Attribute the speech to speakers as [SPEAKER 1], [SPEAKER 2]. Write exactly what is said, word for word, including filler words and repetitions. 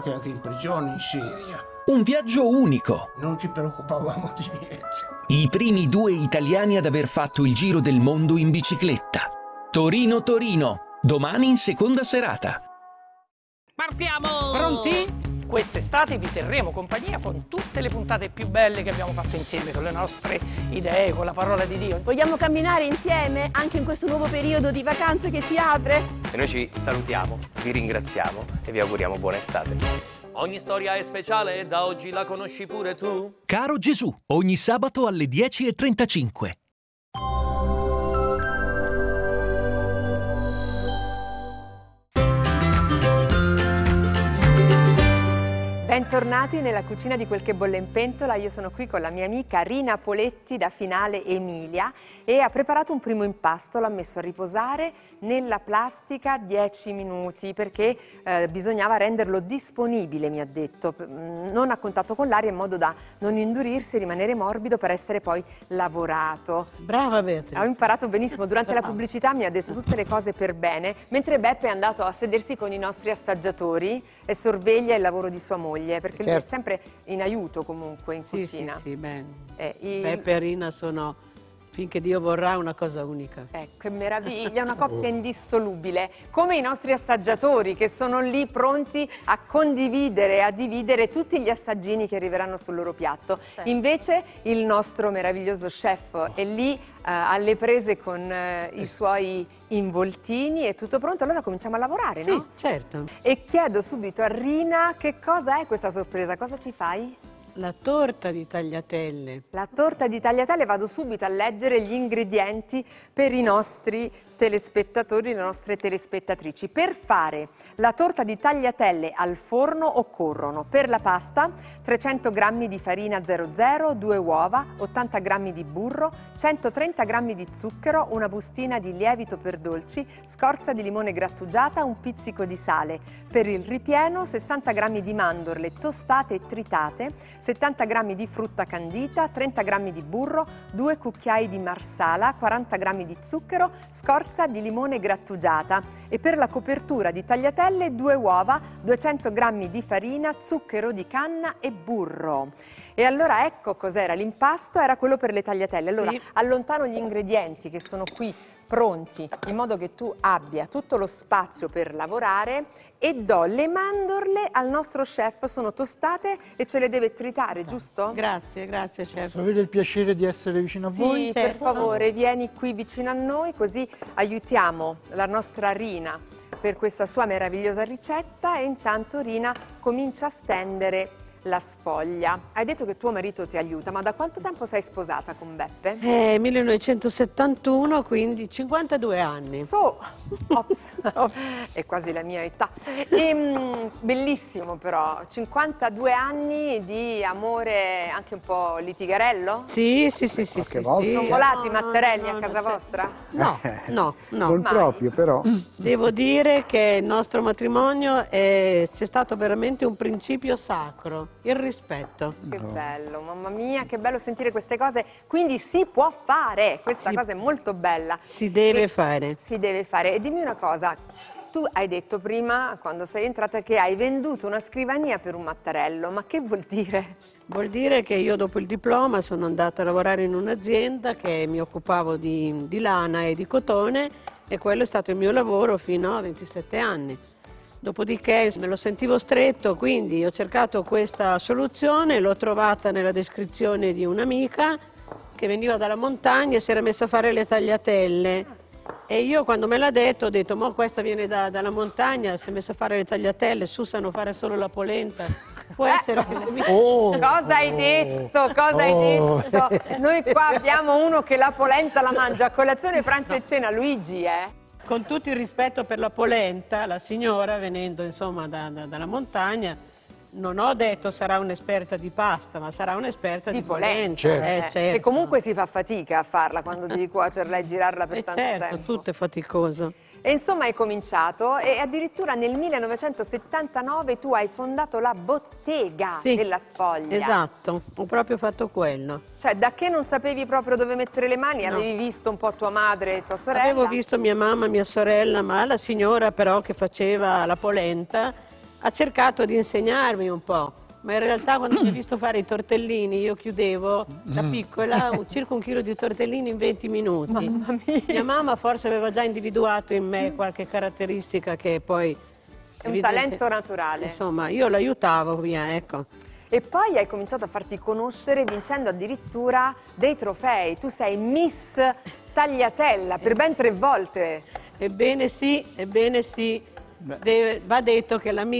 [SPEAKER 1] stati anche in prigione in Siria.
[SPEAKER 2] Un viaggio unico.
[SPEAKER 1] Non ci preoccupavamo di niente.
[SPEAKER 2] I primi due italiani ad aver fatto il giro del mondo in bicicletta. Torino-Torino, domani in seconda serata.
[SPEAKER 3] Partiamo! Pronti? Quest'estate vi terremo compagnia con tutte le puntate più belle che abbiamo fatto insieme, con le nostre idee, con la parola di Dio.
[SPEAKER 4] Vogliamo camminare insieme anche in questo nuovo periodo di vacanze che si apre?
[SPEAKER 5] E noi ci salutiamo, vi ringraziamo e vi auguriamo buona estate.
[SPEAKER 6] Ogni storia è speciale e da oggi la conosci pure tu.
[SPEAKER 2] Caro Gesù, ogni sabato alle dieci e trentacinque.
[SPEAKER 7] Bentornati nella cucina di Quel che bolle in pentola. Io sono qui con la mia amica Rina Poletti da Finale Emilia e ha preparato un primo impasto, l'ha messo a riposare nella plastica dieci minuti perché eh, bisognava renderlo disponibile, mi ha detto, non a contatto con l'aria in modo da non indurirsi e rimanere morbido per essere poi lavorato.
[SPEAKER 8] Brava Beatrice.
[SPEAKER 7] Ho imparato benissimo, durante la pubblicità mi ha detto tutte le cose per bene, mentre Beppe è andato a sedersi con i nostri assaggiatori e sorveglia il lavoro di sua moglie, perché certo, lui è sempre in aiuto comunque in
[SPEAKER 8] sì,
[SPEAKER 7] cucina.
[SPEAKER 8] Sì, sì, bene.
[SPEAKER 7] Eh, il...
[SPEAKER 8] Beppe e Rina sono, finché Dio vorrà, una cosa unica.
[SPEAKER 7] Ecco, che meraviglia, una coppia indissolubile, come i nostri assaggiatori che sono lì pronti a condividere, a dividere tutti gli assaggini che arriveranno sul loro piatto. Certo. Invece il nostro meraviglioso chef è lì Uh, alle prese con uh, i suoi involtini, è tutto pronto, allora cominciamo a lavorare,
[SPEAKER 8] sì,
[SPEAKER 7] no?
[SPEAKER 8] Sì, certo.
[SPEAKER 7] E chiedo subito a Rina che cosa è questa sorpresa, cosa ci fai?
[SPEAKER 8] La torta di tagliatelle.
[SPEAKER 7] La torta di tagliatelle, vado subito a leggere gli ingredienti per i nostri telespettatori, le nostre telespettatrici. Per fare la torta di tagliatelle al forno occorrono per la pasta trecento grammi di farina zero zero, due uova, ottanta grammi di burro, centotrenta grammi di zucchero, una bustina di lievito per dolci, scorza di limone grattugiata, un pizzico di sale. Per il ripieno sessanta grammi di mandorle tostate e tritate, settanta grammi di frutta candita, trenta grammi di burro, due cucchiai di marsala, quaranta grammi di zucchero, scorza di limone grattugiata e per la copertura di tagliatelle due uova, duecento grammi di farina, zucchero di canna e burro. E allora ecco cos'era l'impasto, era quello per le tagliatelle. Allora sì, allontano gli ingredienti che sono qui pronti in modo che tu abbia tutto lo spazio per lavorare e do le mandorle al nostro chef, sono tostate e ce le deve tritare, giusto?
[SPEAKER 8] Grazie, grazie chef.
[SPEAKER 9] Avete il piacere di essere vicino a
[SPEAKER 7] sì,
[SPEAKER 9] voi?
[SPEAKER 7] Sì, per favore, vieni qui vicino a noi così aiutiamo la nostra Rina per questa sua meravigliosa ricetta e intanto Rina comincia a stendere la sfoglia. Hai detto che tuo marito ti aiuta, ma da quanto tempo sei sposata con Beppe?
[SPEAKER 8] Eh, millenovecentosettantuno, quindi cinquantadue anni.
[SPEAKER 7] So, ops, ops. È quasi la mia età. E, mh, bellissimo però, cinquantadue anni di amore anche un po' litigarello?
[SPEAKER 8] Sì, sì, sì, sì.
[SPEAKER 9] Qualche
[SPEAKER 8] sì,
[SPEAKER 9] volta.
[SPEAKER 8] sì.
[SPEAKER 7] Sono volati i
[SPEAKER 8] no,
[SPEAKER 7] matterelli
[SPEAKER 8] no, no,
[SPEAKER 7] a casa
[SPEAKER 8] no,
[SPEAKER 7] vostra?
[SPEAKER 8] No, no, no.
[SPEAKER 9] Non
[SPEAKER 7] mai.
[SPEAKER 9] proprio, però.
[SPEAKER 8] Devo dire che il nostro matrimonio c'è stato veramente un principio sacro. Il rispetto.
[SPEAKER 7] Che bello, mamma mia, che bello sentire queste cose. Quindi si può fare, questa
[SPEAKER 8] Si-
[SPEAKER 7] cosa è molto bella.
[SPEAKER 8] Si deve
[SPEAKER 7] E-
[SPEAKER 8] fare.
[SPEAKER 7] Si deve fare. E dimmi una cosa, tu hai detto prima, quando sei entrata, che hai venduto una scrivania per un mattarello, ma che vuol dire?
[SPEAKER 8] Vuol dire che io dopo il diploma sono andata a lavorare in un'azienda che mi occupavo di, di lana e di cotone e quello è stato il mio lavoro fino a ventisette anni. Dopodiché me lo sentivo stretto, quindi ho cercato questa soluzione, l'ho trovata nella descrizione di un'amica che veniva dalla montagna e si era messa a fare le tagliatelle. E io quando me l'ha detto ho detto, ma questa viene da, dalla montagna, si è messa a fare le tagliatelle, su sanno fare solo la polenta. Può essere che se mi...
[SPEAKER 9] Oh,
[SPEAKER 7] Cosa hai detto? Cosa
[SPEAKER 9] oh.
[SPEAKER 7] hai detto? Noi qua abbiamo uno che la polenta la mangia a colazione, pranzo e cena, Luigi, eh?
[SPEAKER 8] Con tutto il rispetto per la polenta, la signora venendo insomma da, da, dalla montagna, non ho detto sarà un'esperta di pasta, ma sarà un'esperta di,
[SPEAKER 7] Di
[SPEAKER 8] polenta.
[SPEAKER 7] polenta,
[SPEAKER 8] Eh,
[SPEAKER 7] eh,
[SPEAKER 8] certo.
[SPEAKER 7] che comunque si fa fatica a farla quando devi cuocerla e girarla per
[SPEAKER 8] Eh,
[SPEAKER 7] tanto
[SPEAKER 8] certo,
[SPEAKER 7] tempo.
[SPEAKER 8] tutto è faticoso.
[SPEAKER 7] E insomma hai cominciato e addirittura nel millenovecentosettantanove tu hai fondato la bottega
[SPEAKER 8] Sì,
[SPEAKER 7] della sfoglia.
[SPEAKER 8] Esatto, ho proprio fatto quello.
[SPEAKER 7] Cioè da che non sapevi proprio dove mettere le mani,
[SPEAKER 8] No.
[SPEAKER 7] avevi visto un po' tua madre e tua sorella?
[SPEAKER 8] Avevo visto mia mamma, mia sorella, ma la signora però che faceva la polenta ha cercato di insegnarmi un po', ma in realtà quando mi ha visto fare i tortellini io chiudevo da piccola un, circa un chilo di tortellini in venti minuti.
[SPEAKER 7] Mamma mia.
[SPEAKER 8] Mia mamma forse aveva già individuato in me qualche caratteristica che poi...
[SPEAKER 7] È un
[SPEAKER 8] evidente-
[SPEAKER 7] talento naturale.
[SPEAKER 8] Insomma, io l'aiutavo via, ecco.
[SPEAKER 7] E poi hai cominciato a farti conoscere vincendo addirittura dei trofei. Tu sei Miss Tagliatella per ben tre volte.
[SPEAKER 8] Ebbene sì, ebbene sì. Deve- va detto che la